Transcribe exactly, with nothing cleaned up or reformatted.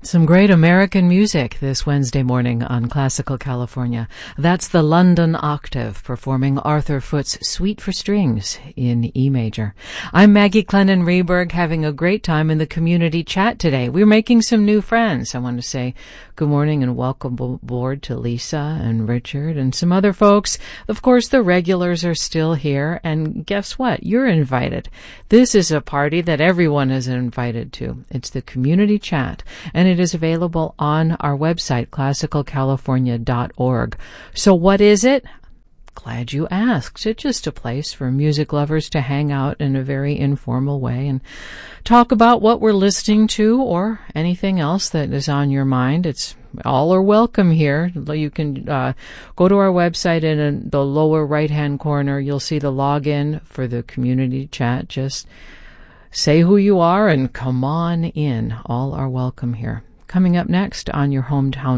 Some great American music this Wednesday morning on Classical California. That's the London Octave performing Arthur Foote's Suite for Strings in E major. I'm Maggie Clennon Rehberg, having a great time in the community chat today. We're making some new friends. I want to say good morning and welcome aboard to Lisa and Richard and some other folks. Of course, the regulars are still here, and guess what? You're invited. This is a party that everyone is invited to. It's the community chat, and it is available on our website, classical california dot org. So what is it? Glad you asked. It's just a place for music lovers to hang out in a very informal way and talk about what we're listening to or anything else that is on your mind. It's all are welcome here. You can uh, go to our website, and in the lower right-hand corner, you'll see the login for the community chat. Just say who you are and come on in. All are welcome here. Coming up next on your hometown